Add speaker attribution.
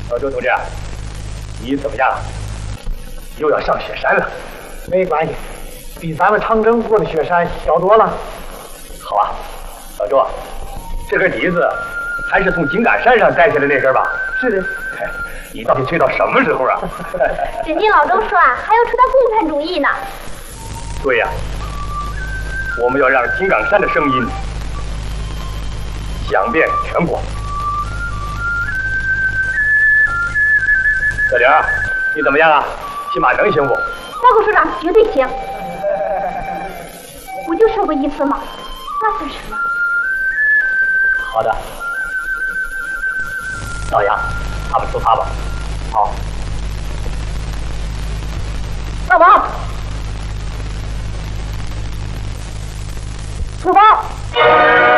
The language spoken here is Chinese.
Speaker 1: 老周同志，你怎么样？又要上雪山了？
Speaker 2: 没关系，比咱们长征过的雪山小多了。
Speaker 1: 好啊，老周，这根笛子还是从井冈山上带下来那根吧？
Speaker 2: 是的。
Speaker 1: 你到底吹到什么时候啊？
Speaker 3: 只听老周说啊，还要出他共产主义呢。
Speaker 1: 对呀，我们要让井冈山的声音响遍全国。小玲，你怎么样啊？骑马能行不？
Speaker 3: 报告首长，绝对行。我就说过一次嘛，那算什么？
Speaker 1: 好的，老杨，他们出发吧。好，
Speaker 2: 大王，出发。